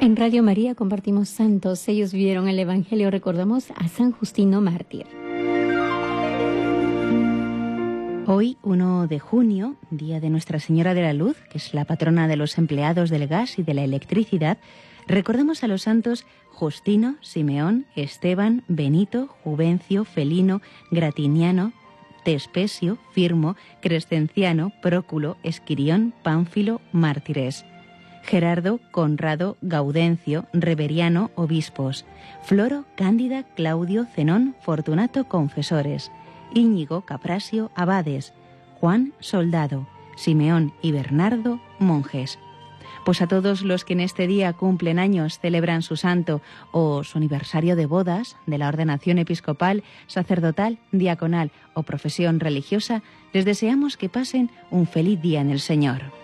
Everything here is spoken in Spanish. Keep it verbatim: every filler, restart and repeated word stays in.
En Radio María compartimos santos. Ellos vieron el Evangelio. Recordamos a San Justino Mártir. Hoy, primero de junio, día de Nuestra Señora de la Luz, que es la patrona de los empleados del gas y de la electricidad, recordamos a los santos Justino, Simeón, Esteban, Benito, Juvencio, Felino, Gratiniano, Tespesio, Firmo, Crescenciano, Próculo, Esquirión, Pánfilo, mártires. Gerardo, Conrado, Gaudencio, Reveriano, obispos. Floro, Cándida, Claudio, Zenón, Fortunato, confesores. Íñigo, Caprasio, abades. Juan, soldado. Simeón y Bernardo, monjes. Pues a todos los que en este día cumplen años, celebran su santo o su aniversario de bodas, de la ordenación episcopal, sacerdotal, diaconal o profesión religiosa, les deseamos que pasen un feliz día en el Señor.